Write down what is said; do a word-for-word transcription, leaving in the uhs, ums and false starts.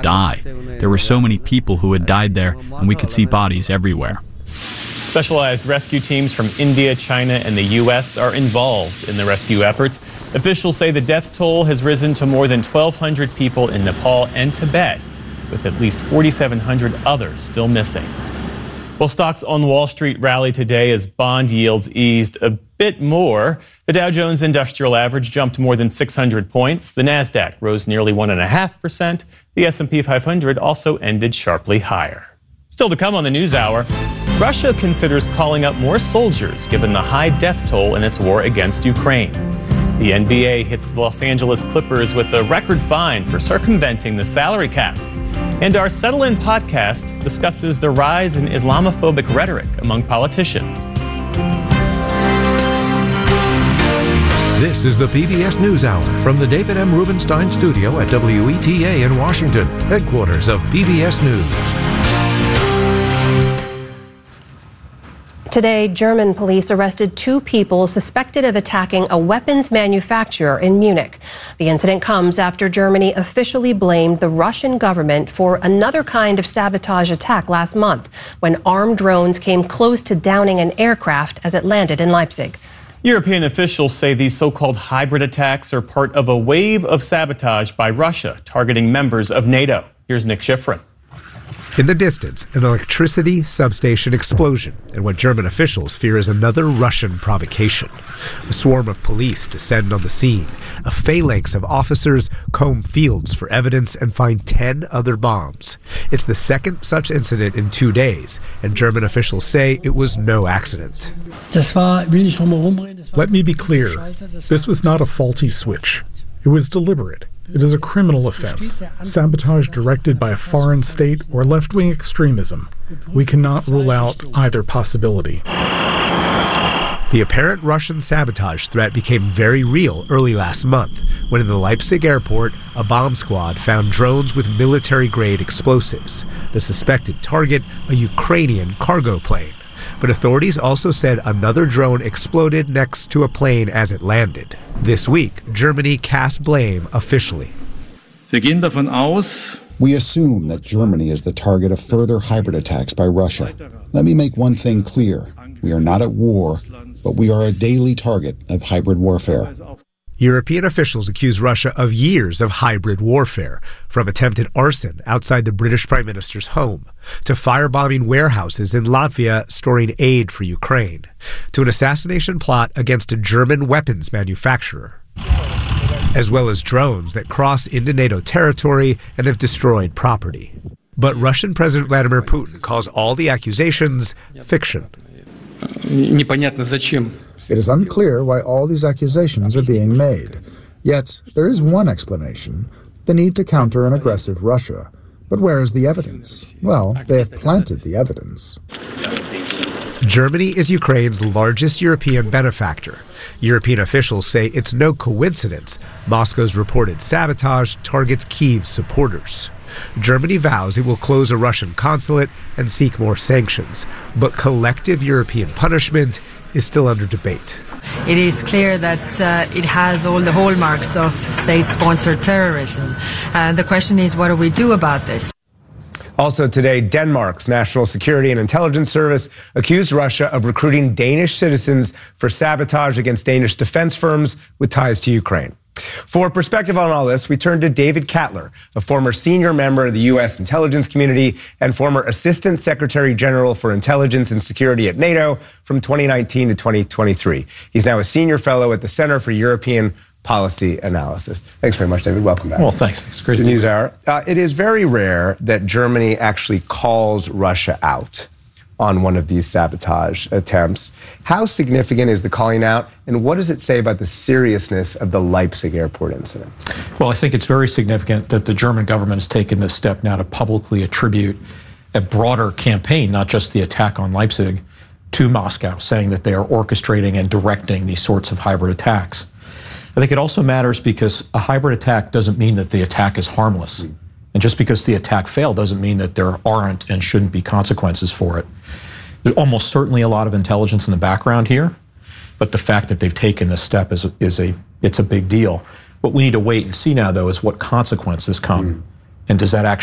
die. There were so many people who had died there, and we could see bodies everywhere. Specialized rescue teams from India, China, and the U S are involved in the rescue efforts. Officials say the death toll has risen to more than twelve hundred people in Nepal and Tibet, with at least forty-seven hundred others still missing. Well, stocks on Wall Street rallied today as bond yields eased a bit more. The Dow Jones Industrial Average jumped more than six hundred points. The Nasdaq rose nearly one point five percent. The S and P five hundred also ended sharply higher. Still to come on the NewsHour, Russia considers calling up more soldiers given the high death toll in its war against Ukraine. The N B A hits the Los Angeles Clippers with a record fine for circumventing the salary cap. And our Settle In podcast discusses the rise in Islamophobic rhetoric among politicians. This is the P B S NewsHour from the David M. Rubenstein studio at W E T A in Washington, headquarters of P B S News. Today, German police arrested two people suspected of attacking a weapons manufacturer in Munich. The incident comes after Germany officially blamed the Russian government for another kind of sabotage attack last month when armed drones came close to downing an aircraft as it landed in Leipzig. European officials say these so-called hybrid attacks are part of a wave of sabotage by Russia targeting members of NATO. Here's Nick Schifrin. In the distance, an electricity substation explosion and what German officials fear is another Russian provocation. A swarm of police descend on the scene. A phalanx of officers comb fields for evidence and find ten other bombs. It's the second such incident in two days, and German officials say it was no accident. Let me be clear. This was not a faulty switch. It was deliberate. It is a criminal offense, sabotage directed by a foreign state or left-wing extremism. We cannot rule out either possibility. The apparent Russian sabotage threat became very real early last month when in the Leipzig airport, a bomb squad found drones with military-grade explosives. The suspected target, a Ukrainian cargo plane. But authorities also said another drone exploded next to a plane as it landed. This week, Germany cast blame officially. We assume that Germany is the target of further hybrid attacks by Russia. Let me make one thing clear. We are not at war, but we are a daily target of hybrid warfare. European officials accuse Russia of years of hybrid warfare, from attempted arson outside the British Prime Minister's home, to firebombing warehouses in Latvia storing aid for Ukraine, to an assassination plot against a German weapons manufacturer, as well as drones that cross into NATO territory and have destroyed property. But Russian President Vladimir Putin calls all the accusations fiction. It is unclear why all these accusations are being made. Yet, there is one explanation, the need to counter an aggressive Russia. But where is the evidence? Well, they have planted the evidence. Germany is Ukraine's largest European benefactor. European officials say it's no coincidence Moscow's reported sabotage targets Kyiv's supporters. Germany vows it will close a Russian consulate and seek more sanctions, but collective European punishment is still under debate. It is clear that uh, it has all the hallmarks of state-sponsored terrorism. Uh, the question is, what do we do about this? Also today, Denmark's National Security and Intelligence Service accused Russia of recruiting Danish citizens for sabotage against Danish defense firms with ties to Ukraine. For perspective on all this, we turn to David Kattler, a former senior member of the U S intelligence community and former Assistant Secretary General for Intelligence and Security at NATO from twenty nineteen to twenty twenty-three. He's now a senior fellow at the Center for European Policy Analysis. Thanks very much, David. Welcome back. Well, thanks. It's great to to be here. Uh, it is very rare that Germany actually calls Russia out on one of these sabotage attempts. How significant is the calling out, and what does it say about the seriousness of the Leipzig airport incident? Well, I think it's very significant that the German government has taken this step now to publicly attribute a broader campaign, not just the attack on Leipzig, to Moscow, saying that they are orchestrating and directing these sorts of hybrid attacks. I think it also matters because a hybrid attack doesn't mean that the attack is harmless. Mm. And just because the attack failed doesn't mean that there aren't and shouldn't be consequences for it. There's almost certainly a lot of intelligence in the background here, but the fact that they've taken this step is, is a, it's a big deal. What we need to wait and see now, though, is what consequences come, mm. and does that actually